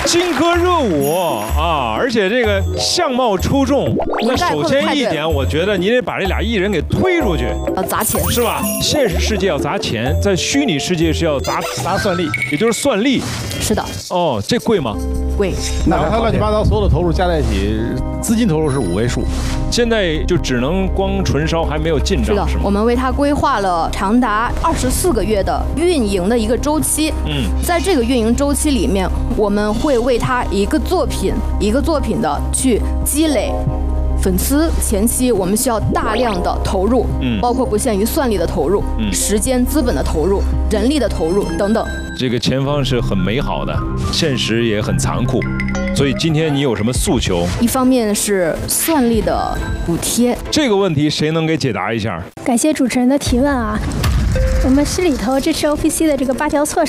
金歌热舞啊，而且这个相貌出众。那首先一点，我觉得你得把这俩艺人给推出去， 要砸钱， 是吧？现实世界要砸钱，在虚拟世界是要砸算力，也就是算力。 是的。 哦，这贵吗？ 贵。 那他乱七八糟所有的投入加在一起，资金投入是5位数。 现在就只能光纯烧，还没有进账，是吗？ 我们为他规划了长达24个月的运营的一个周期。在这个运营周期里面，我们会为他一个作品的去积累。粉丝前期我们需要大量的投入，包括不限于算力的投入，时间、资本的投入、人力的投入等等。 这个前方是很美好的，现实也很残酷。所以今天你有什么诉求？ 一方面是算力的补贴， 这个问题谁能给解答一下？ 感谢主持人的提问啊。我们市里头这次 OPC 的这个8条措施